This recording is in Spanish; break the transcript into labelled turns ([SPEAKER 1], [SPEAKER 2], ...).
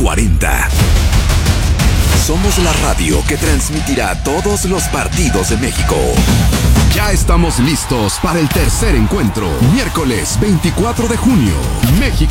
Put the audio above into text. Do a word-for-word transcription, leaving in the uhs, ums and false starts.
[SPEAKER 1] cuarenta. Somos la radio que transmitirá todos los partidos de México. Ya estamos listos para el tercer encuentro. Miércoles veinticuatro de junio. México